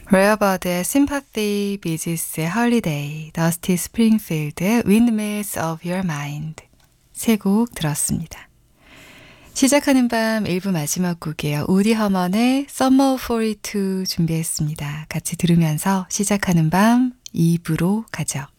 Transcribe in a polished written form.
레어버드의 Sympathy, 비지스의 Holiday, 더스티 스프링필드의 Windmills of Your Mind 세 곡 들었습니다. 시작하는 밤 1부 마지막 곡이에요. 우디 허먼의 Summer 42 준비했습니다. 같이 들으면서 시작하는 밤 2부로 가죠.